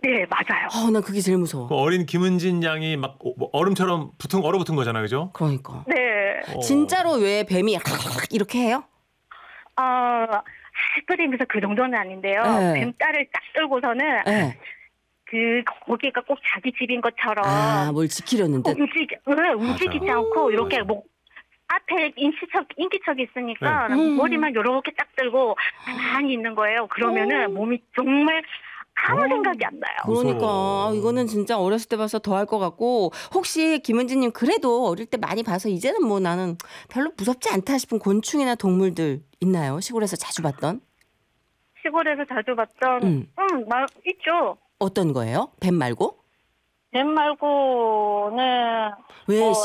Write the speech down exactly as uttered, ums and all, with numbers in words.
네, 맞아요. 어, 난 그게 제일 무서워. 그 어린 김은진 양이 막 어- 얼음처럼 붙은 얼어붙은 거잖아, 그죠? 그러니까. 네. 어. 진짜로 왜 뱀이 이렇게 해요? 어, 해프림에서 그 정도는 아닌데요. 네. 뱀딸을 딱 들고서는 네. 그 거기가 꼭 자기 집인 것처럼 아, 뭘 지키려는 듯. 움직이, 응, 움직이지 맞아. 않고 이렇게 맞아. 뭐 앞에 인기척 인기척이 있으니까 네. 음. 머리만 이렇게 딱 들고 가만히 있는 거예요. 그러면은 몸이 정말 아무 어. 생각이 안 나요. 그러니까 무서워. 아, 이거는 진짜 어렸을 때 봐서 더 할 것 같고 혹시 김은지님 그래도 어릴 때 많이 봐서 이제는 뭐 나는 별로 무섭지 않다 싶은 곤충이나 동물들 있나요? 시골에서 자주 봤던? 시골에서 자주 봤던 음. 음, 마, 있죠. 어떤 거예요? 뱀 말고? 뱀 말고는 왜 뭐